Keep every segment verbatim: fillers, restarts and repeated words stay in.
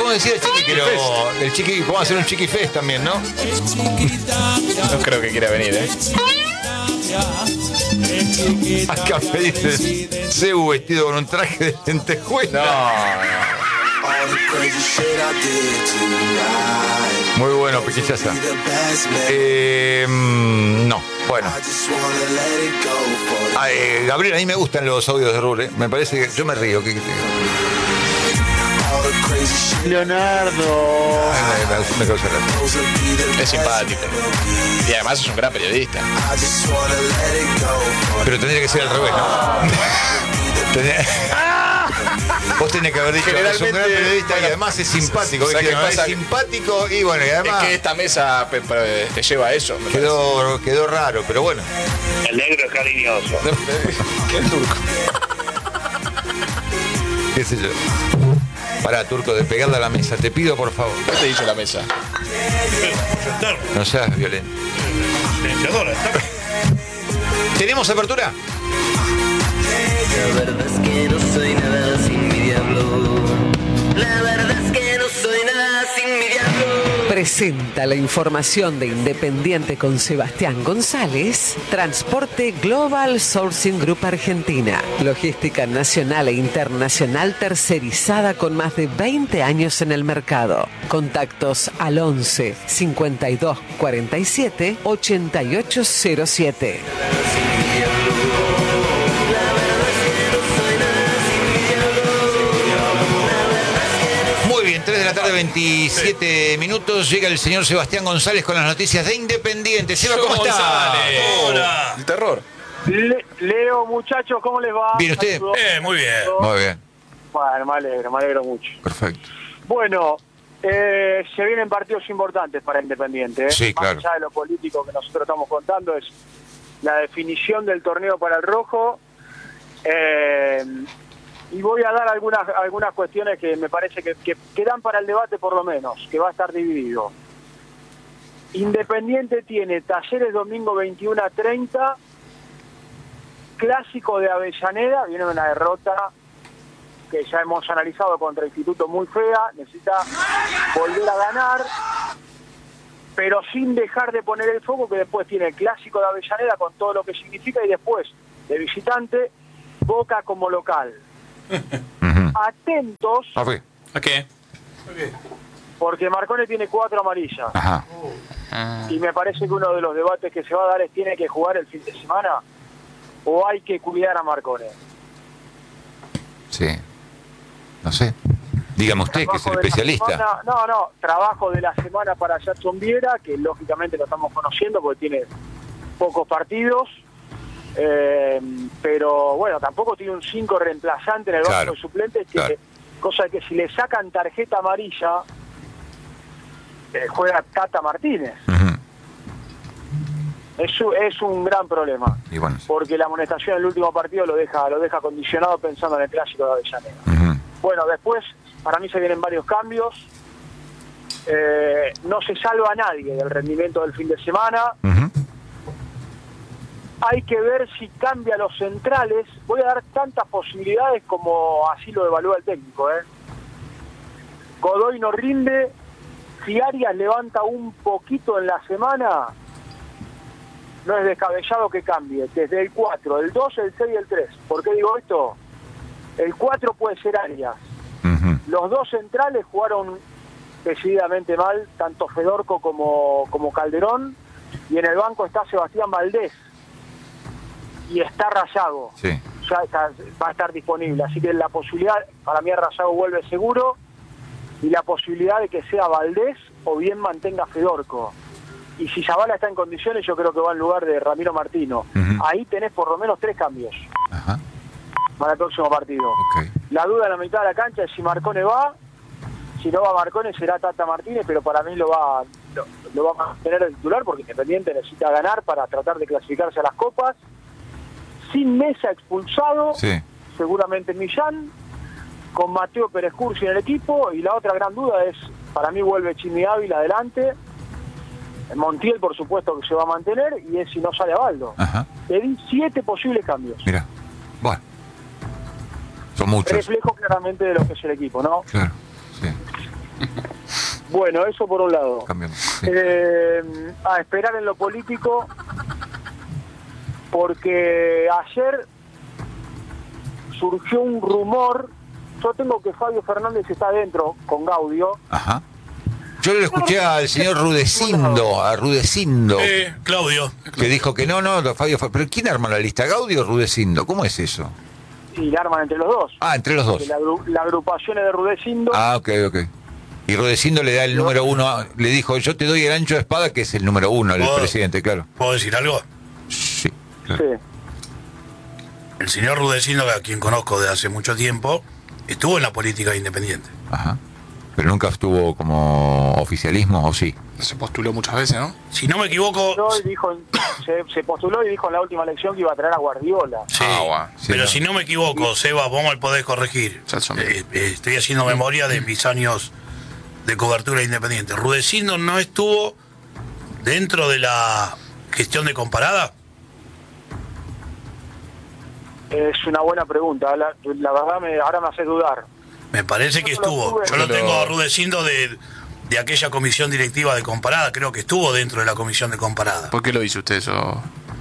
podemos decir al Chiqui que lo, el Chiqui, vamos a hacer un Chiqui Fest también, ¿no? No creo que quiera venir, ¿eh? Acá me dice Cebu vestido con un traje de lentejuela. No, Muy bueno, Piquillaza. Eh, no, bueno. Ah, eh, Gabriel, a mí me gustan los audios de Rule. ¿eh? Me parece que yo me río. ¿Qué, qué, qué? Leonardo. Ay, me, me causa gracia. es simpático. Y además es un gran periodista. Pero tendría que ser al revés, ¿no? Tendría... Vos tenés que haber dicho que es un gran periodista bueno, y además es simpático. ¿Sabes qué no, pasa? Es simpático y bueno, y además... Es que esta mesa pe, pe, te lleva a eso. Quedó, quedó raro, pero bueno. El negro es cariñoso. ¿Qué turco? ¿Qué sé yo? Pará, Turco, de pegarle a la mesa. Te pido, por favor. ¿Qué te hizo la mesa? No seas violento. ¿Tenemos apertura? La verdad es que no soy nada sin mi diablo. La verdad es que no soy nada sin mi diablo. Presenta la información de Independiente con Sebastián González. Transporte Global Sourcing Group Argentina. Logística nacional e internacional tercerizada con más de veinte años en el mercado. Contactos al once cincuenta y dos cuarenta y siete ochenta y ocho cero siete. tres de la tarde, veintisiete minutos. Llega el señor Sebastián González con las noticias de Independiente. Seba, ¿cómo está? Hola. El terror. Le, Leo, muchachos, ¿cómo les va? ¿Bien usted? Eh, muy bien. Muy bien. Bueno, me alegro, me alegro mucho. Perfecto. Bueno, eh, se vienen partidos importantes para Independiente. ¿eh? Sí, claro. Más allá de lo político que nosotros estamos contando, es la definición del torneo para el rojo. Eh... Y voy a dar algunas algunas cuestiones que me parece que, que, que dan para el debate por lo menos, que va a estar dividido. Independiente tiene Talleres domingo veintiuno a treinta, Clásico de Avellaneda, viene una derrota que ya hemos analizado contra el Instituto muy fea, necesita volver a ganar, pero sin dejar de poner el foco, que después tiene el Clásico de Avellaneda con todo lo que significa y después de visitante, Boca como local. Uh-huh. Atentos. ¿A qué? ¿A qué? Porque Marcone tiene cuatro amarillas. Ajá. Y me parece que uno de los debates que se va a dar es: ¿tiene que jugar el fin de semana o hay que cuidar a Marcone? Sí. No sé. Dígame usted, que es el especialista. Semana, no, no. Trabajo de la semana para Jackson Viera, que lógicamente lo estamos conociendo porque tiene pocos partidos. Eh, pero bueno, tampoco tiene un cinco reemplazante en el banco claro, de suplentes, que, claro. cosa que si le sacan tarjeta amarilla, eh, juega Tata Martínez. Uh-huh. Es, es un gran problema, y bueno, porque la amonestación en el último partido lo deja lo deja condicionado pensando en el Clásico de Avellaneda. uh-huh. Bueno, después para mí se vienen varios cambios. Eh, no se salva a nadie del rendimiento del fin de semana. Uh-huh. Hay que ver si cambia los centrales. Voy a dar tantas posibilidades como así lo evalúa el técnico. ¿eh? Godoy no rinde. Si Arias levanta un poquito en la semana, no es descabellado que cambie. Desde el cuatro, el dos, el seis y el tres. ¿Por qué digo esto? El cuatro puede ser Arias. Uh-huh. Los dos centrales jugaron decididamente mal, tanto Fedorco como, como Calderón. Y en el banco está Sebastián Valdés. Y está Rayago, sí. ya está, va a estar disponible, así que la posibilidad, para mí Rayago vuelve seguro, y la posibilidad de que sea Valdés o bien mantenga Fedorco. Y si Zavala está en condiciones, yo creo que va en lugar de Ramiro Martino. Uh-huh. Ahí tenés por lo menos tres cambios. Ajá. Para el próximo partido. Okay. La duda en la mitad de la cancha es si Marcone va, si no va Marcone será Tata Martínez, pero para mí lo va, lo, lo va a mantener el titular porque Independiente necesita ganar para tratar de clasificarse a las copas. Sin Mesa expulsado, sí. seguramente Millán, con Mateo Pérez Cursi en el equipo, y la otra gran duda es, para mí vuelve Chimi Ávila adelante, Montiel por supuesto que se va a mantener, y es si no sale Abaldo. Le di siete posibles cambios. Mira, bueno, son muchos. Reflejo claramente de lo que es el equipo, ¿no? Claro, sí. Bueno, eso por un lado. Cambiamos, sí. Eh, a esperar en lo político, porque ayer surgió un rumor. Yo tengo que Fabio Fernández está adentro con Gaudio. Ajá. Yo le escuché al señor Rudecindo, a Rudecindo, Eh, Claudio. que dijo que no, no, Fabio, Fer- pero ¿quién arma la lista? ¿Gaudio o Rudecindo? ¿Cómo es eso? Y la arman entre los dos. Ah, entre los dos. La, agru- la agrupación es de Rudecindo. Ah, ok, ok. Y Rudecindo le da el número uno, a- le dijo, yo te doy el ancho de espada, que es el número uno, el ¿Puedo- presidente, claro. ¿Puedo decir algo? Sí, claro. Sí. El señor Rudecindo, a quien conozco de hace mucho tiempo, estuvo en la política independiente. Ajá. Pero nunca estuvo como oficialismo, ¿o sí? Se postuló muchas veces, ¿no? Si no me equivoco, No, y dijo, se, se postuló y dijo en la última elección que iba a traer a Guardiola. sí, Ah, bueno. Sí, pero no. si no me equivoco, Seba, vos me podés corregir. Ya son Eh, eh, estoy haciendo memoria de mis años de cobertura independiente. ¿Rudecindo no estuvo dentro de la gestión de Comparada? Es una buena pregunta. La, la verdad, me, ahora me hace dudar. Me parece que Yo no lo estuvo. tuve. Yo lo Pero- tengo a Rudecindo de, de aquella comisión directiva de Comparada. Creo que estuvo dentro de la comisión de Comparada. ¿Por qué lo dice usted eso?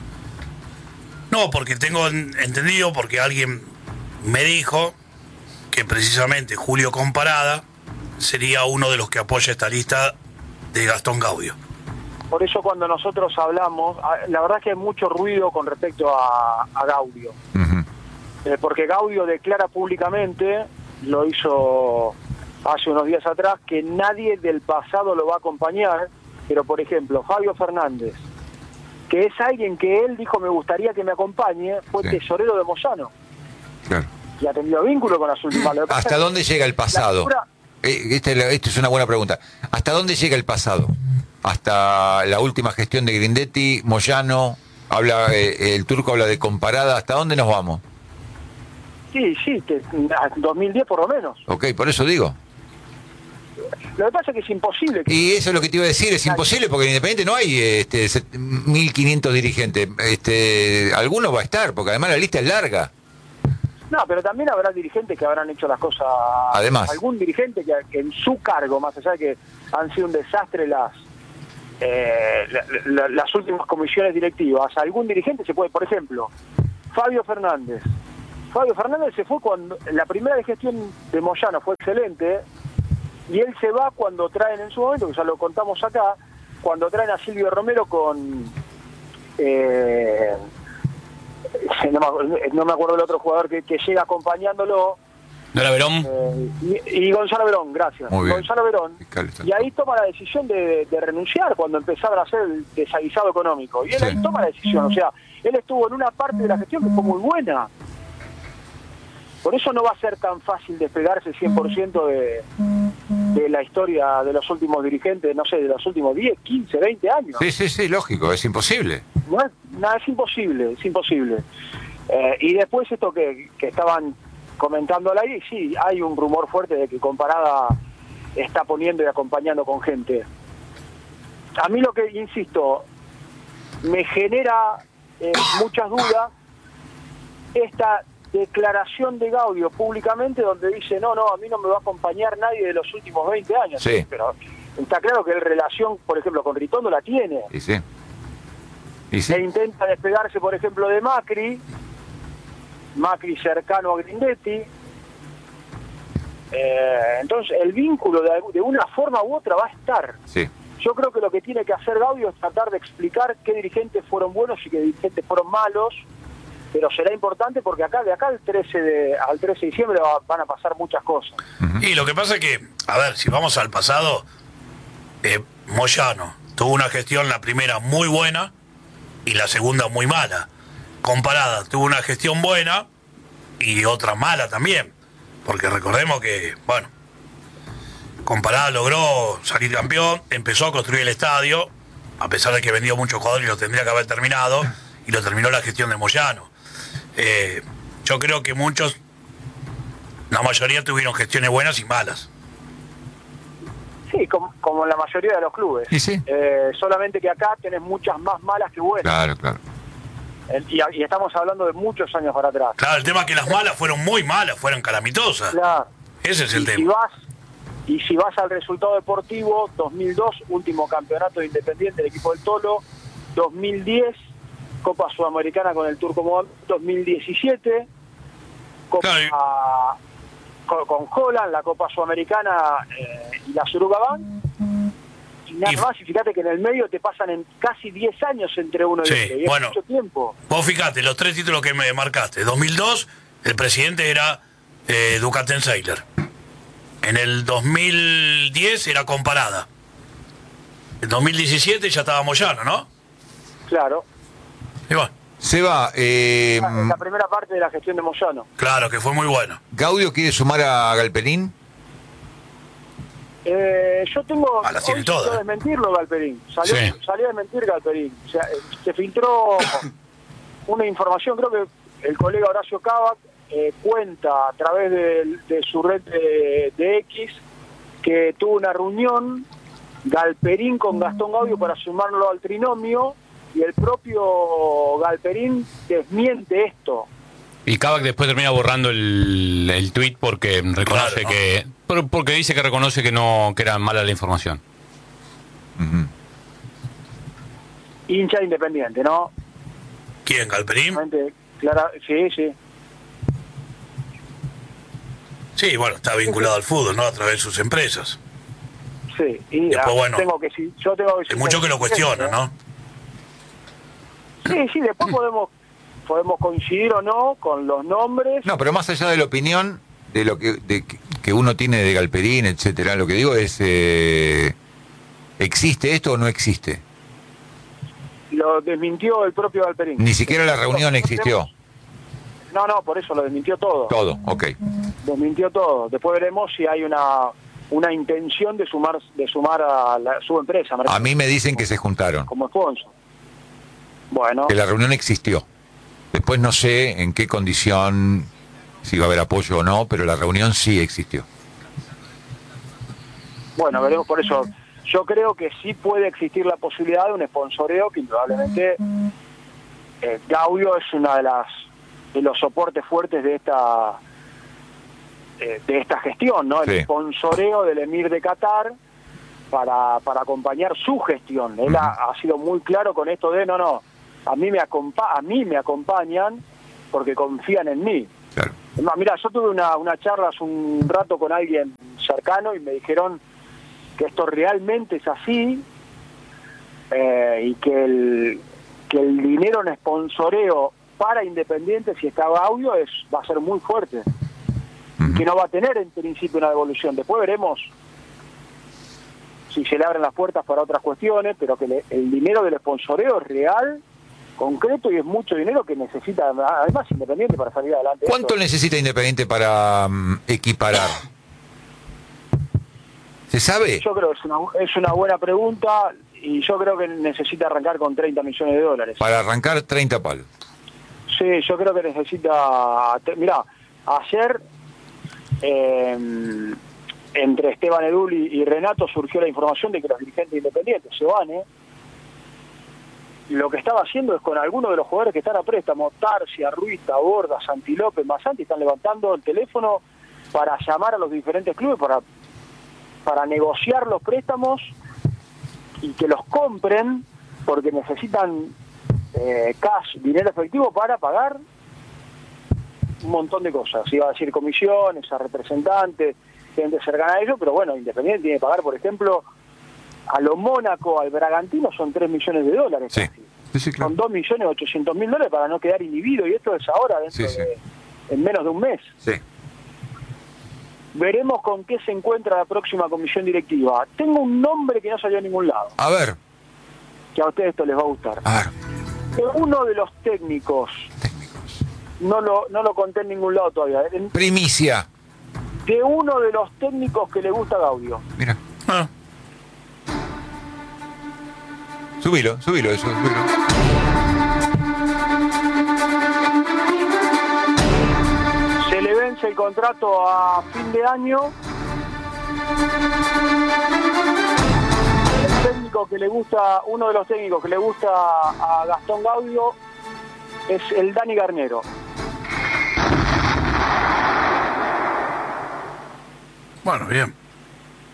No, porque tengo en- entendido, porque alguien me dijo que precisamente Julio Comparada sería uno de los que apoya esta lista de Gastón Gaudio. Por eso cuando nosotros hablamos, a- la verdad es que hay mucho ruido con respecto a, a Gaudio. Ujú. Eh, porque Gaudio declara públicamente, lo hizo hace unos días atrás, que nadie del pasado lo va a acompañar, pero por ejemplo, Fabio Fernández, que es alguien que él dijo me gustaría que me acompañe, fue Sí. tesorero de Moyano Claro. y ha tenido vínculo con Azul Limón. Lo que pasa ¿Hasta es que dónde llega el pasado? figura- Eh, Esta es, la- esta es una buena pregunta. ¿Hasta dónde llega el pasado? Hasta la última gestión de Grindetti, Moyano, habla eh, el turco habla de Comparada. ¿Hasta dónde nos vamos? Sí, sí, que, a dos mil diez por lo menos. Ok, por eso digo. Lo que pasa es que es imposible. Que, Y eso es lo que te iba a decir, es imposible porque en Independiente no hay este, set- mil quinientos dirigentes. Este, alguno va a estar, porque además la lista es larga. no, pero también habrá dirigentes que habrán hecho las cosas. Además. Algún dirigente que, que en su cargo, más allá de que han sido un desastre las eh, la- la- las últimas comisiones directivas, algún dirigente se puede, por ejemplo, Fabio Fernández. Fabio Fernández se fue cuando la primera gestión de Moyano fue excelente y él se va cuando traen en su momento, que ya lo contamos acá, cuando traen a Silvio Romero con eh, no, me, acuerdo- no me acuerdo del otro jugador que, que llega acompañándolo, ¿No era Verón? eh, y, y Gonzalo Verón, gracias. Muy bien. Gonzalo Verón. Fiscal está. Y ahí toma la decisión de, de renunciar cuando empezaron a hacer el desaguisado económico. Y él Sí. ahí toma la decisión. O sea, él estuvo en una parte de la gestión que fue muy buena. Por eso no va a ser tan fácil despegarse cien por ciento de, de la historia de los últimos dirigentes, no sé, de los últimos diez, quince, veinte años. Sí, sí, sí, lógico, es imposible. No es, nada, es imposible, es imposible. Eh, y después esto que, que estaban comentando al aire, sí, hay un rumor fuerte de que Comparada está poniendo y acompañando con gente. A mí lo que, insisto, me genera eh, muchas dudas esta declaración de Gaudio públicamente donde dice, no, no, a mí no me va a acompañar nadie de los últimos veinte años. Sí. Pero está claro que él relación, por ejemplo, con Ritondo la tiene. Y sí. Y sí. E intenta despegarse, por ejemplo, de Macri, Macri cercano a Grindetti. Eh, entonces, el vínculo de, de una forma u otra va a estar. Sí. Yo creo que lo que tiene que hacer Gaudio es tratar de explicar qué dirigentes fueron buenos y qué dirigentes fueron malos, pero será importante porque acá de acá al trece de, al trece de diciembre va, van a pasar muchas cosas. Y lo que pasa es que, a ver, si vamos al pasado, eh, Moyano tuvo una gestión, la primera muy buena y la segunda muy mala. Comparada, tuvo una gestión buena y otra mala también. Porque recordemos que, bueno, Comparada logró salir campeón, empezó a construir el estadio, a pesar de que vendió muchos jugadores y lo tendría que haber terminado, y lo terminó la gestión de Moyano. Eh, yo creo que muchos, la mayoría tuvieron gestiones buenas y malas. Sí, como, como en la mayoría de los clubes. Y sí. Eh, solamente que acá tenés muchas más malas que buenas. Claro, claro. Eh, Y, y estamos hablando de muchos años para atrás. Claro, el tema es que las malas fueron muy malas, fueron calamitosas. Claro. Ese es el Y si tema. vas, Y si vas al resultado deportivo, dos mil dos, último campeonato de Independiente del equipo del Tolo, dos mil diez, Copa Sudamericana con el Turco Mohamed, dos mil diecisiete, Copa Claro. con, con Holland, la Copa Sudamericana eh, y la Surugabán, y nada Y- más, y fíjate que en el medio te pasan en casi diez años entre uno y Sí, otro, y es bueno. mucho tiempo. Vos fijate, los tres títulos que me marcaste. dos mil dos, el presidente era eh, Ducaten Seiler. En el dos mil diez era Comparada. En dos mil diecisiete ya estaba Moyano, ¿no? Claro, Y bueno, Seba, eh, la, la primera parte de la gestión de Moyano. claro que fue muy bueno. ¿Gaudio quiere sumar a Galperín? Eh, yo tengo Ah, la tiene hoy toda. salió a desmentirlo Galperín, salió, Sí. salió a desmentir Galperín. O sea, eh, se filtró una información, creo que el colega Horacio Cavac eh, cuenta a través de, de su red de, de X que tuvo una reunión Galperín con Gastón Gaudio para sumarlo al trinomio, y el propio Galperín desmiente esto. Y Kavak después termina borrando el, el tweet porque reconoce Claro, ¿no? que por- porque dice que reconoce que no que era mala la información. Ujú. Hincha independiente, ¿no? ¿Quién, Galperín? Realmente, Clara, sí, sí. Sí, bueno, está vinculado al fútbol, ¿no? A través de sus empresas. Sí, y Después, ah, bueno, tengo que sí, yo tengo que Hay muchos que lo cuestionan, ¿no? Sí, sí, después podemos podemos coincidir o no con los nombres. No, pero más allá de la opinión, de lo que, de, que- que uno tiene de Galperín, etcétera, lo que digo es, eh, ¿existe esto o no existe? Lo desmintió el propio Galperín. Ni siquiera la reunión No existió. tenemos- No, no, por eso lo desmintió todo. Todo, ok. Desmintió todo. Después veremos si hay una una intención de sumar de sumar a la- su empresa. A mí me dicen que se juntaron, como sponsor. Bueno, que la reunión existió. Después no sé en qué condición, si va a haber apoyo o no, pero la reunión sí existió. bueno, veremos por eso. Yo creo que sí puede existir la posibilidad de un sponsoreo que indudablemente eh, Gaudio es una de las de los soportes fuertes de esta eh, de esta gestión, ¿no? El Sí. sponsoreo del Emir de Qatar para, para acompañar su gestión. Él ha, ha sido muy claro con esto de no, no, a mí me acompa a mí me acompañan porque confían en mí. Claro. Es más, mira, yo tuve una, una charla hace un rato con alguien cercano y me dijeron que esto realmente es así eh, y que el, que el dinero en sponsoreo para Independiente, si está Gaudio, es, va a ser muy fuerte. Ujú. Que no va a tener en principio una devolución. Después veremos si se le abren las puertas para otras cuestiones, pero que le- el dinero del sponsoreo es real, concreto, y es mucho dinero que necesita, además, Independiente para salir adelante. ¿Cuánto Esto- necesita Independiente para mm, equiparar? ¿Se sabe? Yo creo que es una, es una buena pregunta, y yo creo que necesita arrancar con treinta millones de dólares. Para arrancar treinta palos. Sí, yo creo que necesita... te- Mirá, ayer eh, entre Esteban Edul y, y Renato surgió la información de que los dirigentes independientes, Sebane, lo que estaba haciendo es con algunos de los jugadores que están a préstamo, Tarsia, Ruiz, Taborda, Santi López, Masanti, están levantando el teléfono para llamar a los diferentes clubes, para, para negociar los préstamos y que los compren, porque necesitan eh, cash, dinero efectivo para pagar un montón de cosas. Iba a decir comisiones, a representantes, gente cercana a ellos, pero bueno, Independiente tiene que pagar, por ejemplo, a lo Mónaco, al Bragantino, son tres millones de dólares. Sí. casi. Sí, sí, claro. Son dos millones ochocientos mil dólares para no quedar inhibido, y esto es ahora, dentro Sí, sí. de en menos de un mes. Sí. Veremos con qué se encuentra la próxima comisión directiva. Tengo un nombre que no salió a ningún lado, A ver, que a ustedes esto les va a gustar. a ver. Uno de los técnicos, Técnicos. no lo, no lo conté en ningún lado todavía, en- Primicia. de uno de los técnicos que le gusta a Gaudio. Mira. Ah, Subilo, subilo eso, subilo. Se le vence el contrato a fin de año. El técnico que le gusta, uno de los técnicos que le gusta a Gastón Gaudio es el Dani Garnero. bueno, bien.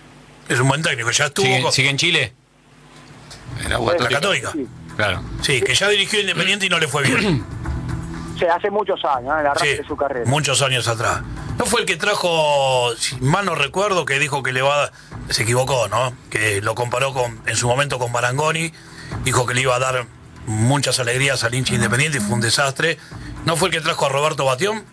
Es un buen técnico, ya estuvo ¿Sigue, con sigue en Chile? Era la Católica. Sí. Claro. Sí, que ya dirigió Independiente y no le fue bien. Sí, hace muchos años, ¿eh? El arranque Sí, de su carrera. muchos años atrás. ¿No fue el que trajo, si mal no recuerdo, que dijo que le va a... Se equivocó, ¿no? Que lo comparó con, en su momento con Marangoni, dijo que le iba a dar muchas alegrías al hincha Independiente y fue un desastre. ¿No fue el que trajo a Roberto Batión?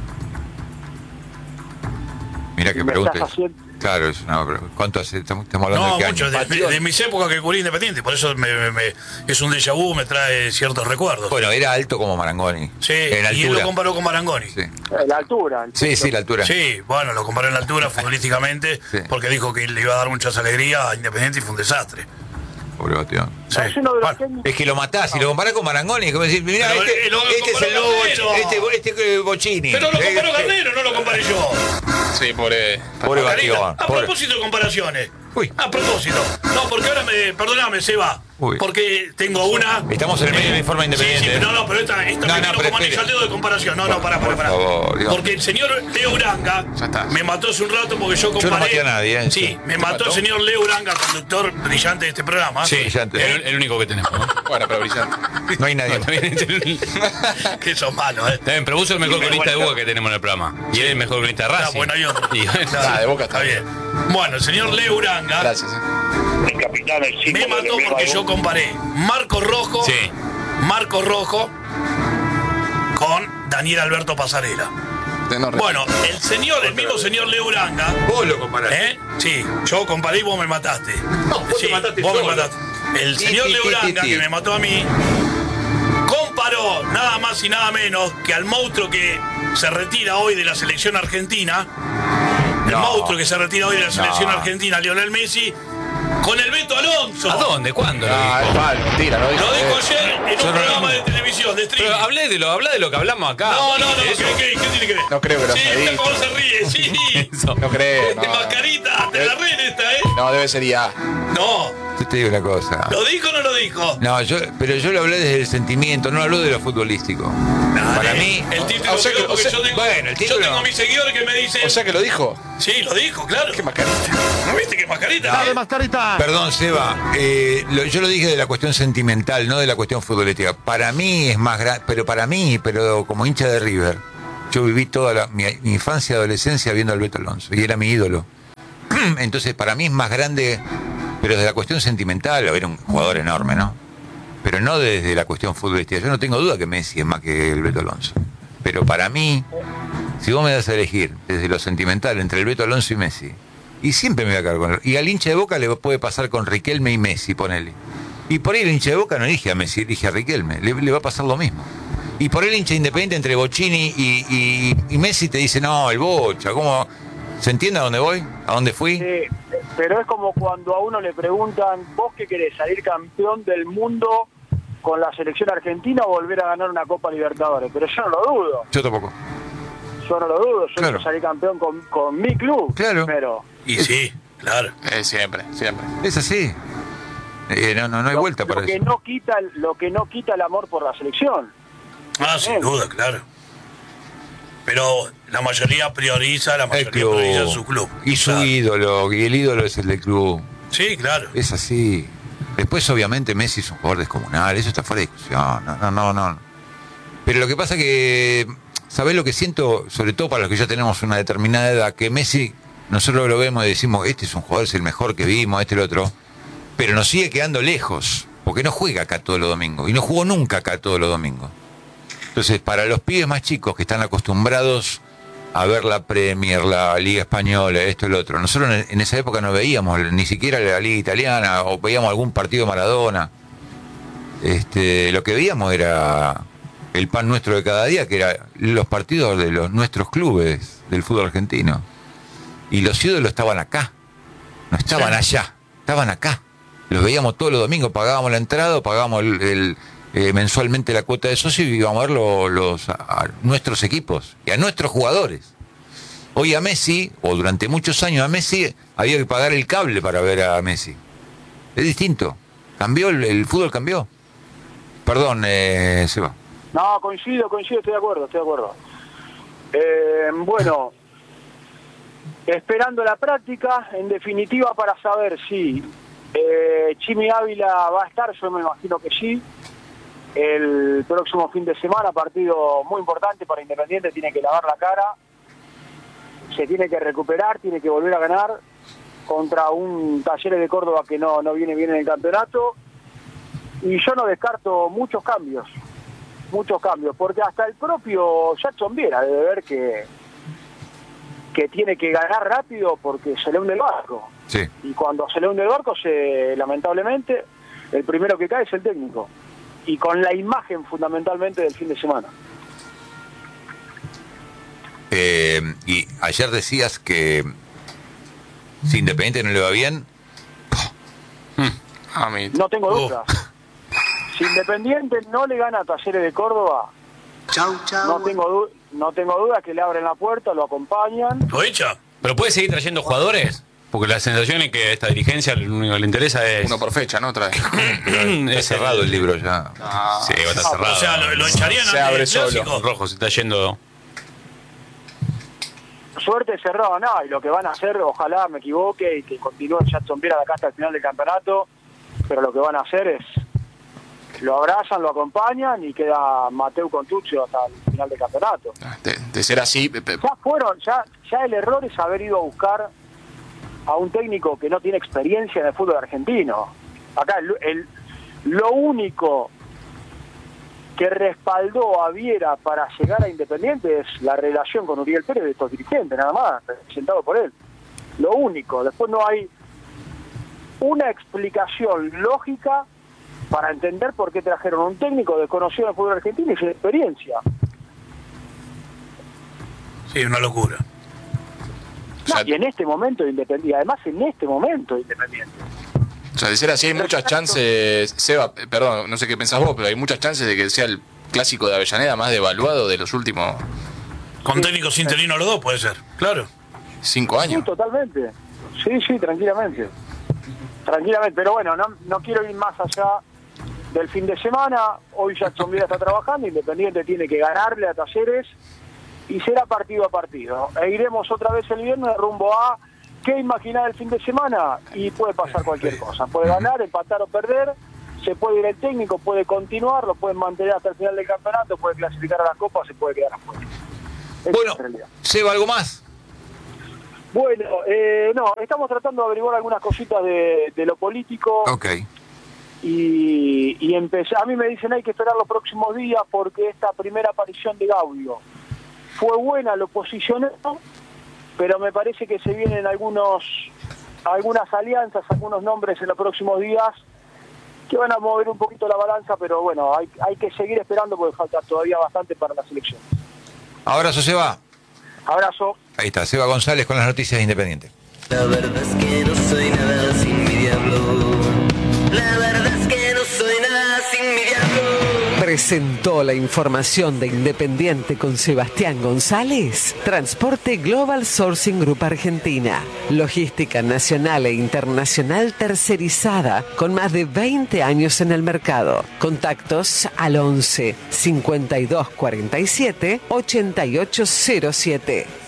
Mira que Me pregunta. estás haciendo- Claro, es una, ¿cuánto hace? Estamos, estamos hablando No, de qué mucho, año. de, de- de mis épocas que cubrí Independiente, por eso me, me- me- es un déjà vu, me trae ciertos recuerdos. Bueno, era alto como Marangoni. Sí, En y él lo altura. comparó con Marangoni. Sí. Eh, La altura. el Sí, sí, la altura. Sí, bueno, lo comparó en la altura futbolísticamente, Sí. porque dijo que le iba a dar muchas alegrías a Independiente y fue un desastre. Pobre Batión. Sí. Es uno de los Bueno, técnicos- Es que lo matás y lo comparás con Marangoni. Es como decir, mirá, Pero este, eh, lo este es comparó el nuevo Garnero. Boch- este, este, eh, Bocini. Pero lo comparó Eh, Garnero, no lo comparé yo. Sí, pobre. Pobre Margarita, Batión. a pobre- propósito de comparaciones. Uy. A propósito. No, porque ahora me. Perdóname, Seba. Uy. Porque tengo una. Estamos en el medio de informe independiente. Sí, sí, pero no, no, pero esta, esta No, me no, vino pero como anillo espere. al dedo de comparación. No, no, pará, pará, Por pará. favor, Dios. Porque el señor Leo Uranga Ya está. me mató hace un rato porque yo no comparé. maté a nadie, ¿eh? Sí, me ¿Te mató, mató? el señor Leo Uranga, conductor brillante de este programa. Sí, Brillante. el, el único que tenemos, ¿no? Bueno, pero brillante. No hay nadie. Está bien, Que sos malo, ¿eh? Está bien, pero vos sos el mejor Sí, cronista de bueno, Boca que tenemos en el programa. Y él es el mejor cronista de Ah, Racing. bueno, hay otro. Y- Ah, de Boca Está está bien. Bueno, el señor Leo Uranga Gracias. eh. el capitán, el me símbolo mató del porque rival. yo comparé Marco Rojo, Sí. Marco Rojo con Daniel Alberto Pasarela. De no Bueno, el señor, el mismo señor Leo Uranga, Vos lo comparás. ¿eh? Sí, yo comparé y vos me mataste. No, vos te Sí, mataste vos me solo. mataste. El Ti, señor ti, Leo ti, Uranga, ti, ti. que me mató a mí, comparó nada más y nada menos que al monstruo que se retira hoy de la selección argentina, el No. monstruo que se retira hoy de la selección No. argentina, Lionel Messi, con el Beto Alonso. ¿A dónde? ¿Cuándo lo Ah, dijo? es mal, mentira, no dijo. Lo dijo eh. ayer en Yo un no- programa de televisión, de streaming. Pero hablé de lo, hablá de lo que hablamos acá. No, no, no, ¿De ¿qué, eso? qué, qué tiene que ver? No creo que lo Sí, haya mira dicho. cómo se ríe, sí. Eso. No creo, De no. mascarita, de la red esta, ¿eh? No, debe ser I A. No, Yo te digo una cosa. ¿lo dijo o no lo dijo? No, yo, pero yo lo hablé desde el sentimiento, no hablo de lo futbolístico. Dale. Para mí, El título o sea que- quedó porque o sea- yo tengo, bueno, el título- yo tengo a mis seguidores que me dicen. O sea que lo dijo. Sí, lo dijo, claro. Qué mascarita. ¿No viste qué mascarita? mascarita. Perdón, Seba, eh, lo- yo lo dije de la cuestión sentimental, no de la cuestión futbolística. Para mí es más grande, pero para mí, pero como hincha de River, yo viví toda la- mi, mi infancia y adolescencia viendo al Beto Alonso y era mi ídolo. Entonces, para mí es más grande, pero desde la cuestión sentimental, era un jugador enorme, ¿no? Pero no desde la cuestión futbolística. Yo no tengo duda que Messi es más que el Beto Alonso. Pero para mí, si vos me das a elegir desde lo sentimental entre el Beto Alonso y Messi, y siempre me voy a quedar con él. Y al hincha de Boca le puede pasar con Riquelme y Messi, ponele. Y por ahí el hincha de Boca no elige a Messi, elige a Riquelme. Le, le va a pasar lo mismo. Y por ahí el hincha independiente entre Bocini y, y- y Messi te dice, no, el Bocha, ¿cómo? ¿Se entiende a dónde voy? ¿A dónde fui? Sí, pero es como cuando a uno le preguntan, ¿vos qué querés, salir campeón del mundo con la selección argentina o volver a ganar una Copa Libertadores? Pero yo no lo dudo, Yo tampoco. yo no lo dudo, yo Claro. quiero salir campeón con, con mi club. Claro. Pero Y sí, claro. Eh, siempre, siempre. Es así. Eh, no, no, no hay lo, vuelta lo para que eso. no quita el- lo que no quita el amor por la selección. Ah, sin Bien. duda, claro. Pero la mayoría prioriza, la El mayoría club. prioriza su club. Y su Claro. ídolo, y el ídolo es el del club. Sí, claro. Es así. Después, obviamente, Messi es un jugador descomunal, eso está fuera de discusión. No, no, no, no. Pero lo que pasa que, ¿sabés lo que siento? Sobre todo para los que ya tenemos una determinada edad, que Messi, nosotros lo vemos y decimos, este es un jugador, es el mejor que vimos, este y el otro, pero nos sigue quedando lejos, porque no juega acá todos los domingos, y no jugó nunca acá todos los domingos. Entonces, para los pibes más chicos que están acostumbrados a ver la Premier, la Liga Española, esto y lo otro, nosotros en, en esa época no veíamos ni siquiera la Liga Italiana, o veíamos algún partido de Maradona. Este, lo que veíamos era el pan nuestro de cada día, que eran los partidos de los nuestros clubes del fútbol argentino. Y los ídolos estaban acá, no estaban Sí. allá, estaban acá. Los veíamos todos los domingos, pagábamos la entrada, pagábamos el, el, eh, mensualmente la cuota de socio y íbamos a ver lo- los, a, a nuestros equipos y a nuestros jugadores. Hoy a Messi, o durante muchos años a Messi, había que pagar el cable para ver a Messi. Es distinto. Cambió, el, el fútbol cambió. Perdón, eh, Seba. No, coincido, coincido, estoy de acuerdo, estoy de acuerdo. Eh, bueno, esperando la práctica, en definitiva, para saber si eh, Chimi Ávila va a estar, yo me imagino que sí, el próximo fin de semana, partido muy importante para Independiente, tiene que lavar la cara, se tiene que recuperar, tiene que volver a ganar contra un Talleres de Córdoba que no, no viene bien en el campeonato, y yo no descarto muchos cambios, muchos cambios, porque hasta el propio Jackson Viera debe ver que que tiene que ganar rápido porque se le hunde el barco. Sí. Y cuando se le hunde el barco, se, lamentablemente, el primero que cae es el técnico. Y con la imagen fundamentalmente del fin de semana. Eh, y ayer decías que si Independiente no le va bien, A mí. No tengo Oh. dudas. Si Independiente no le gana a Talleres de Córdoba, Chau, chau. no tengo du- no tengo dudas que le abren la puerta, lo acompañan. ¿Lo echa? ¿Pero puede seguir trayendo jugadores? Porque la sensación es que a esta dirigencia lo único que le interesa es... Uno por fecha, ¿no? Trae. está es cerrado el libro ya. Ah, Sí, va a estar cerrado. O sea, lo, lo echarían Se antes abre del solo. clásico. Rojo se está yendo... Suerte cerrado, no, y lo que van a hacer, ojalá me equivoque y que continúe Jackson Viera de acá hasta el final del campeonato, pero lo que van a hacer es lo abrazan, lo acompañan y queda Mateu con Tuccio hasta el final del campeonato. De, de ser así, pe- pe- Ya fueron, ya, ya el error es haber ido a buscar a un técnico que no tiene experiencia en el fútbol argentino. Acá el, el- lo único que respaldó a Viera para llegar a Independiente es la relación con Uriel Pérez de estos dirigentes, nada más, representado por él. Lo único, después no hay una explicación lógica para entender por qué trajeron un técnico desconocido en el fútbol argentino y sin experiencia. Sí, una locura. o sea, No, y en este momento Independiente, además en este momento Independiente. o sea, de ser así hay muchas chances, Seba, eh, perdón, no sé qué pensás vos, pero hay muchas chances de que sea el clásico de Avellaneda más devaluado de los últimos Con técnicos interinos los dos puede ser, claro. cinco Sí, años. totalmente. Sí, sí, tranquilamente. Tranquilamente, pero bueno, no, no quiero ir más allá del fin de semana. Hoy Jackson Viera está trabajando, Independiente tiene que ganarle a Talleres y será partido a partido. E iremos otra vez el viernes rumbo a qué imaginar el fin de semana y puede pasar cualquier cosa. Puede ganar, empatar o perder, se puede ir el técnico, puede continuar, lo pueden mantener hasta el final del campeonato, puede clasificar a la Copa, se puede quedar afuera. Esa Bueno, es la realidad. Seba, ¿algo más? Bueno, eh, no, estamos tratando de averiguar algunas cositas de, de lo político Ok. y, y empezar. A mí me dicen hay que esperar los próximos días porque esta primera aparición de Gaudio fue buena, lo posicionó, pero me parece que se vienen algunos algunas alianzas, algunos nombres en los próximos días que van a mover un poquito la balanza, pero bueno, hay, hay que seguir esperando porque falta todavía bastante para las elecciones. Abrazo, Seba. Abrazo. Ahí está, Seba González con las noticias de Independiente. La verdad es que no soy nada sin mi diablo. La verdad es que no soy nada sin mi diablo. Presentó la información de Independiente con Sebastián González. Transporte Global Sourcing Group Argentina. Logística nacional e internacional tercerizada con más de veinte años en el mercado. Contactos al once cincuenta y dos cuarenta y siete ochenta y ocho cero siete.